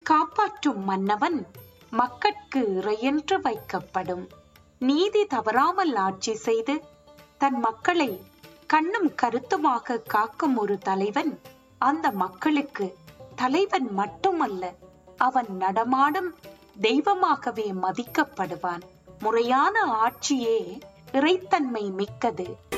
காப்பாற்றும் மன்னவன் மக்கட்கு இறையென்று வைக்கப்படும். நீதி தவறாமல் ஆட்சி செய்து தன் மக்களை கண்ணும் கருத்துமாக காக்கும் ஒரு தலைவன் அந்த மக்களுக்கு தலைவன் மட்டுமல்ல, அவன் நடமாடும் தெய்வமாகவே மதிக்கப்படுவான். முறையான ஆட்சியே இறைத்தன்மை மிக்கது.